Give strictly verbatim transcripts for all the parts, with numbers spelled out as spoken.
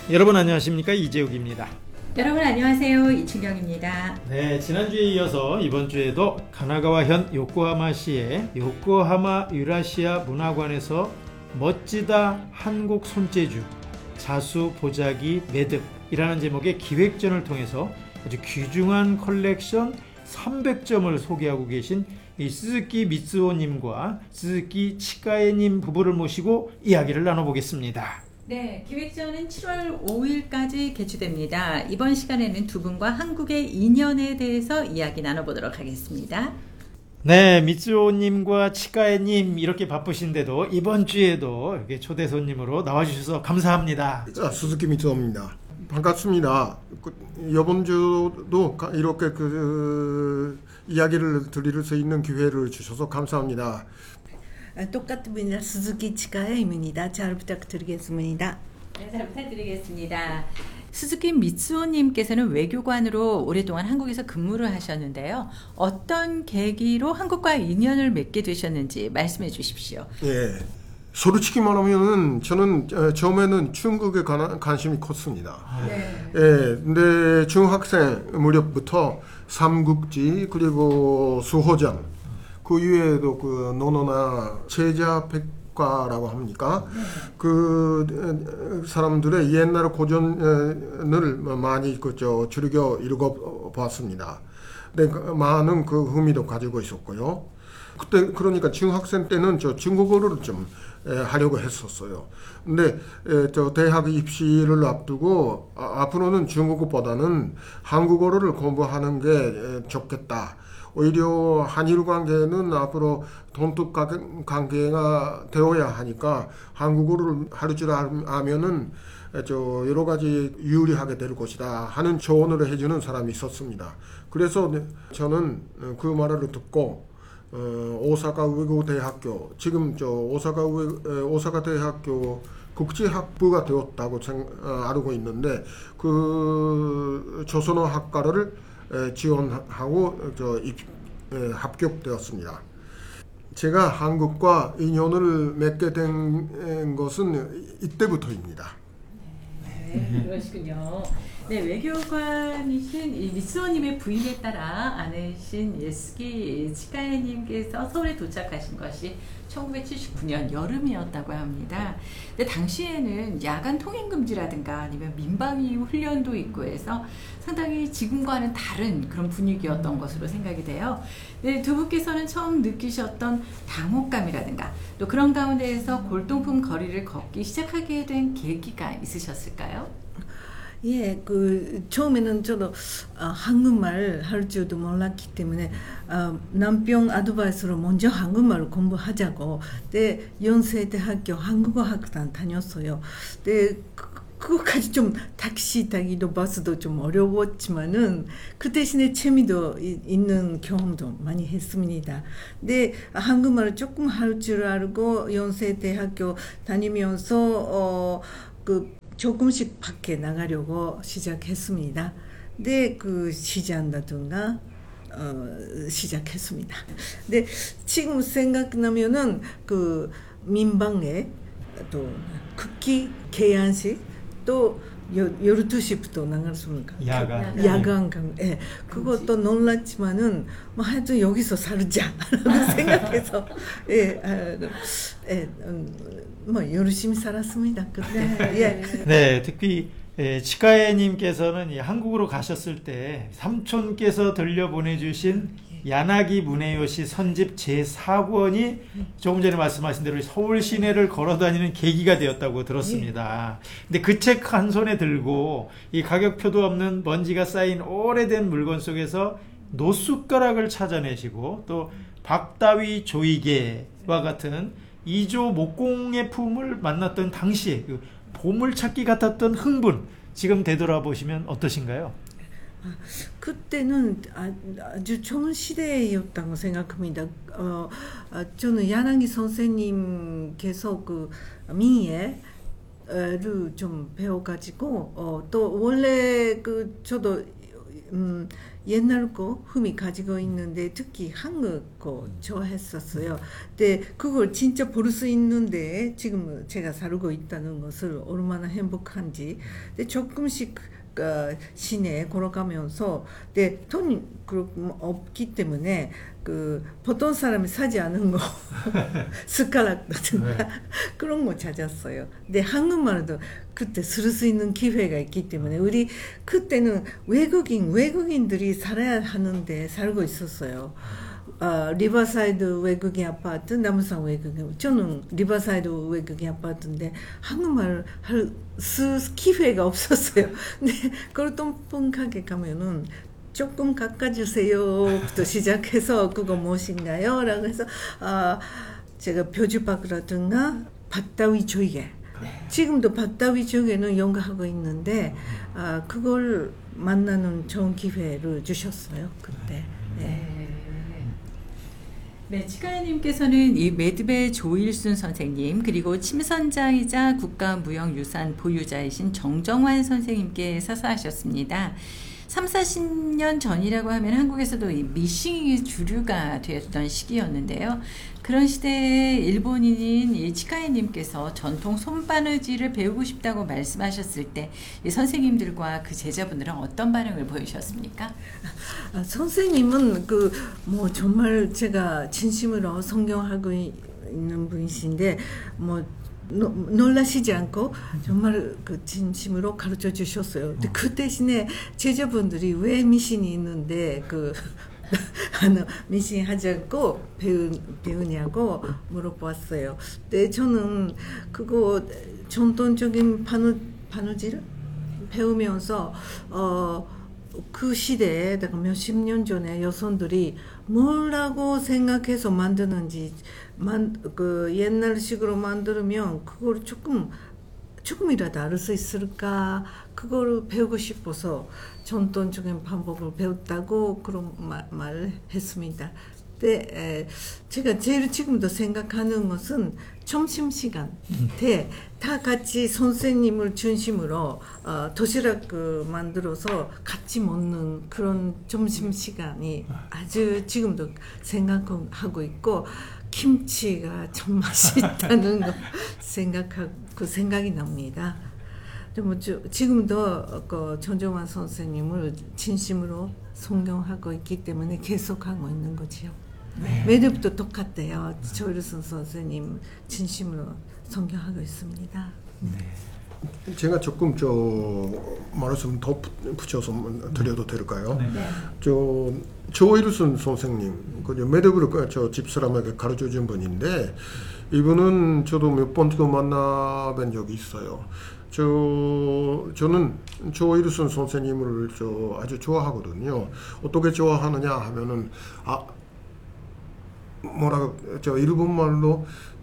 여러분 안녕하십니까, 이재욱입니다. 여러분 안녕하세요, 이춘경입니다. 네, 지난주에 이어서 이번 주에도 가나가와현 요코하마시의 요코하마 유라시아 문화관에서 멋지다 한국 손재주 자수 보자기 매듭이라는 제목의 기획전을 통해서 아주 귀중한 컬렉션 삼백 점을 소개하고 계신 이 스즈키 미츠오님과 스즈키 치카에님 부부를 모시고 이야기를 나눠보겠습니다. 네, 기획전은 칠월 오일까지 개최됩니다. 이번 시간에는 두 분과 한국의 인연에 대해서 이야기 나눠보도록 하겠습니다. 네, 미츠오님과 치카에님 이렇게 바쁘신데도 이번 주에도 이렇게 초대 손님으로 나와주셔서 감사합니다. 아, 스즈키 미츠오입니다. 반갑습니다. 그, 이번 주도 이렇게 그 이야기를 드릴 수 있는 기회를 주셔서 감사합니다. 똑같습니다. 스즈키 치카에입니다. 잘 부탁드리겠습니다. 네, 잘 부탁드리겠습니다. 스즈키 미츠오님께서는 외교관으로 오랫동안 한국에서 근무를 하셨는데요. 어떤 계기로 한국과 인연을 맺게 되셨는지 말씀해 주십시오. 예, 솔직히 말하면은 저는 처음에는 중국에 관, 관심이 컸습니다. 네. 예, 근데 중학생 무렵부터 삼국지 그리고 수호전 그 이외에도 그 노노나 제자백과라고 합니까? 네. 그 사람들의 옛날 고전을 많이 그저 즐겨 읽어봤습니다. 근데 많은 그 흥미도 가지고 있었고요. 그때 그러니까 중학생 때는 저 중국어를 좀 하려고 했었어요. 근데 저 대학 입시를 앞두고 앞으로는 중국어보다는 한국어를 공부하는 게 좋겠다. 오히려 한일 관계는 앞으로 돈독 관계가 되어야 하니까 한국어를 할 줄 알면은 저 여러 가지 유리하게 될 것이다 하는 조언을 해주는 사람이 있었습니다. 그래서 저는 그 말을 듣고 어, 오사카 외국대학교 지금 저 오사카 외, 오사카 대학교 국제학부가 되었다고 생, 어, 알고 있는데 그 조선어 학과를 지원하고 저 입, 에, 합격되었습니다. 제가 한국과 인연을 맺게 된 것은 이때부터입니다. 네, 그러시군요. 네, 외교관이신 이 미츠오님의 부임에 따라 아내신 예스기 치카에님께서 서울에 도착하신 것이 천구백칠십구년 여름이었다고 합니다. 근데 당시에는 야간 통행 금지라든가 아니면 민방위 훈련도 있고 해서 상당히 지금과는 다른 그런 분위기였던 것으로 생각이 돼요. 네, 두 분께서는 처음 느끼셨던 당혹감이라든가 또 그런 가운데에서 골동품 거리를 걷기 시작하게 된 계기가 있으셨을까요? 예, 그 처음에는 저도 아, 한국말 할 줄도 몰랐기 때문에 아, 남편 아드바이스로 먼저 한국말을 공부하자고 네, 연세대학교 한국어학단 다녔어요. 네, 그, 그거까지 좀 택시 타기도 버스도 좀 어려웠지만은 그 대신에 재미도 이, 있는 경험도 많이 했습니다. 근데 한국말을 조금 할 줄 알고 연세대학교 다니면서 어, 그 조금씩 밖에 나가려고 시작했습니다. 네, 그 시장이라든가 어, 시작했습니다. 근데 지금 생각나면은 그 민방에 또 국기 개안식 또 열두 시부터 나갔습니까? 야간. 야간 강, 예. 그것도 놀랐지만은, 뭐 하여튼 여기서 살자라고 생각해서, 예, 아, 예, 음, 뭐 열심히 살았습니다. 그때. 예. 네, 특히 예, 치카에님께서는 한국으로 가셨을 때 삼촌께서 들려보내주신 야나기 무네요시 선집 제사 권이 조금 전에 말씀하신 대로 서울 시내를 걸어다니는 계기가 되었다고 들었습니다. 근데 그 책 한 손에 들고 이 가격표도 없는 먼지가 쌓인 오래된 물건 속에서 노숟가락을 찾아내시고 또 박다위 조이개와 같은 이조 목공의 품을 만났던 당시에 그 보물찾기 같았던 흥분, 지금 되돌아보시면 어떠신가요? 그때는 아주 좋은 시대였다고 생각합니다. 어, 저는 야나기 선생님께서 그 민예를 좀 배워가지고 어, 또 원래 그 저도 음, 옛날 거 흠이 가지고 있는데 특히 한국 거 좋아했었어요. 근데 그걸 진짜 볼 수 있는데 지금 제가 살고 있다는 것을 얼마나 행복한지. 근데 조금씩 어, 시내에 걸어가면서 근데 돈이 없기 때문에 그 보통 사람이 사지 않은 거 숟가락이라든가 네. 그런 거 찾았어요. 근데 한국말도 그때 쓸 수 있는 기회가 있기 때문에 우리 그때는 외국인 외국인들이 살아야 하는데 살고 있었어요. 어, 리버사이드 외국인 아파트, 남산 외국인. 저는 리버사이드 외국인 아파트인데 한국말 할 수 기회가 없었어요. 근데 그걸 똥뽕하게 가면은 조금 깎아주세요부터 시작해서 그거 무엇인가요? 라고 해서 아, 제가 표주박이라든가 밭다위 조개. 지금도 밭다위 조개는 연구하고 있는데 아, 그걸 만나는 좋은 기회를 주셨어요. 그때. 네. 네, 치카야님께서는 이 매듭의 조일순 선생님 그리고 침선자이자 국가무형유산 보유자이신 정정환 선생님께 서사하셨습니다. 삼사십 년 전이라고 하면 한국에서도 이 미싱이 주류가 되었던 시기였는데요. 그런 시대에 일본인인 이 치카야님께서 전통 손바느질을 배우고 싶다고 말씀하셨을 때 이 선생님들과 그 제자분들은 어떤 반응을 보이셨습니까? 아, 선생님은 그 뭐 정말 제가 진심으로 성경하고 있는 분이신데 뭐 노, 놀라시지 않고 정말 그 진심으로 가르쳐 주셨어요. 근데 그 대신에 제자분들이 왜 미신이 있는데 그 미신 하지 않고 배우, 배우냐고 물어봤어요. 근데 저는 그거 전통적인 바느, 바느질 배우면서 어, 그 시대에 내가 몇십 년 전에 여성들이 뭐라고 생각해서 만드는지 만, 그 옛날식으로 만들면 그걸 조금 조금이라도 알 수 있을까 그거를 배우고 싶어서 전통적인 방법을 배웠다고 그런 말, 말을 했습니다. 근데 에, 제가 제일 지금도 생각하는 것은 점심시간 때 다 같이 선생님을 중심으로 어, 도시락 그 만들어서 같이 먹는 그런 점심시간이 아주 지금도 생각하고 있고 김치가 참 맛있다는 거 생각하고 그 생각이 납니다. 뭐 지금도 그 정정환 선생님을 진심으로 존경하고 있기 때문에 계속하고 있는 거지요. 네. 매듭도 똑같대요. 조일순 선생님 진심으로 존경하고 있습니다. 네. 제가 조금 저 말씀 더 붙여서 드려도 될까요? 네. 저 조일순 선생님, 그 매듭을 저 집사람에게 가르쳐 준 분인데 이분은 저도 몇 번 그 만나뵌 적이 있어요. 저 저는 조일순 선생님을 저 아주 좋아하거든요. 어떻게 좋아하느냐 하면은 아 뭐라 저 일본 말로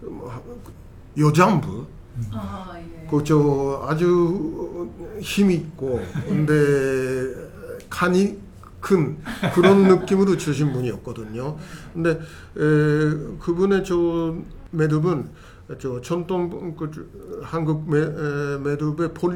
여장부 아, 예. 그 저 아주 힘 있고 근데 칸이 큰 그런 느낌으로 주신 분이었거든요. 근데 에, 그분의 저 매듭은 저 전통 그 한국 매, 에, 매듭의 폴